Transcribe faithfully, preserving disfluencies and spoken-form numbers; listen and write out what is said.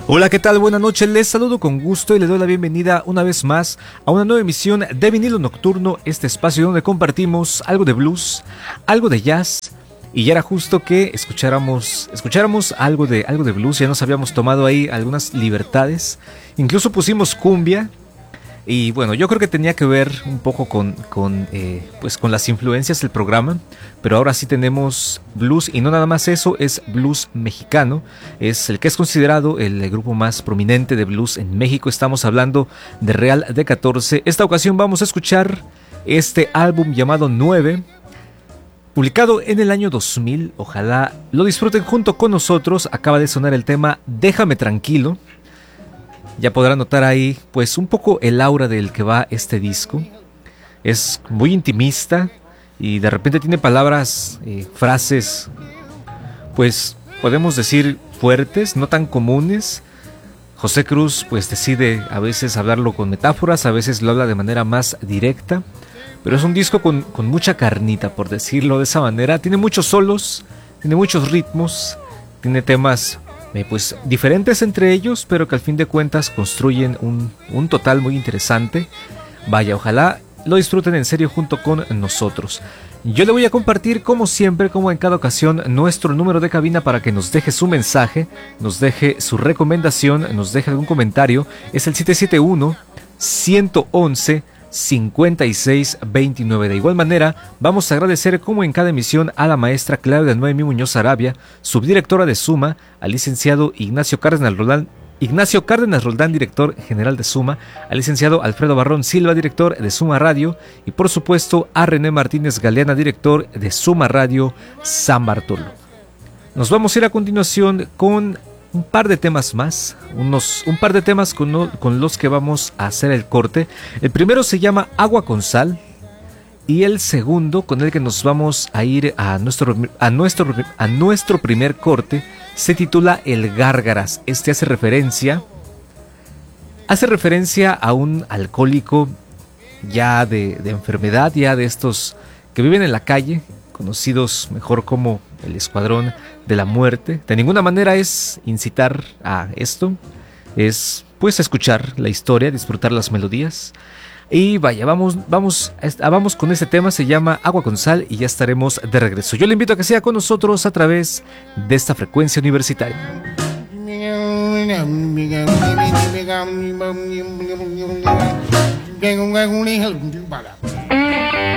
Hola, ¿qué tal? Buenas noches, les saludo con gusto y les doy la bienvenida una vez más a una nueva emisión de Vinilo Nocturno, este espacio donde compartimos algo de blues, algo de jazz, y ya era justo que escucháramos, escucháramos algo de, algo de blues. Ya nos habíamos tomado ahí algunas libertades, incluso pusimos cumbia. Y bueno, yo creo que tenía que ver un poco con, con, eh, pues con las influencias del programa, pero ahora sí tenemos blues, y no nada más eso, es blues mexicano, es el que es considerado el grupo más prominente de blues en México. Estamos hablando de Real de catorce. Esta ocasión vamos a escuchar este álbum llamado nueve, publicado en el año dos mil. Ojalá lo disfruten junto con nosotros. Acaba de sonar el tema Déjame Tranquilo. Ya podrán notar ahí pues un poco el aura del que va este disco. Es muy intimista y de repente tiene palabras, eh, frases, pues podemos decir fuertes, no tan comunes. José Cruz pues decide a veces hablarlo con metáforas, a veces lo habla de manera más directa, pero es un disco con, con mucha carnita, por decirlo de esa manera. Tiene muchos solos, tiene muchos ritmos, tiene temas Eh, pues diferentes entre ellos, pero que al fin de cuentas construyen un, un total muy interesante. Vaya, ojalá lo disfruten en serio junto con nosotros. Yo le voy a compartir, como siempre, como en cada ocasión, nuestro número de cabina para que nos deje su mensaje, nos deje su recomendación, nos deje algún comentario. Es el siete siete uno, uno uno uno, cincuenta y seis veintinueve. De igual manera, vamos a agradecer como en cada emisión a la maestra Claudia Noemí Muñoz Arabia, subdirectora de Suma, al licenciado Ignacio Cárdenas Roldán, Ignacio Cárdenas Roldán, director general de Suma, al licenciado Alfredo Barrón Silva, director de Suma Radio, y por supuesto a René Martínez Galeana, director de Suma Radio San Bartolo. Nos vamos a ir a continuación con un par de temas más, unos, un par de temas con, no, con los que vamos a hacer el corte. El primero se llama Agua con Sal, y el segundo, con el que nos vamos a ir a nuestro, a nuestro, a nuestro primer corte, se titula El Gárgaras. Este hace referencia, hace referencia a un alcohólico ya de, de enfermedad, ya de estos que viven en la calle, conocidos mejor como el Escuadrón de la Muerte. De ninguna manera es incitar a esto, es pues escuchar la historia, disfrutar las melodías. Y vaya, vamos, vamos, vamos con este tema, se llama Agua con Sal, y ya estaremos de regreso. Yo le invito a que sea con nosotros a través de esta frecuencia universitaria.